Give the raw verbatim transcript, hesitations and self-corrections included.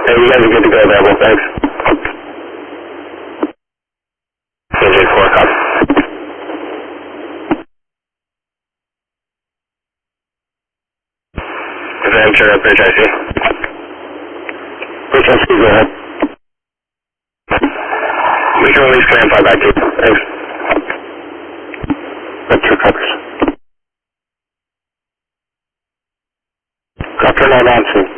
Hey, you guys are good to go, available, thanks. C J four, copy. Adventure, Bridge I C. Bridge I C, go ahead. We can release command five by two, thanks. Two copies. Copter nine on two.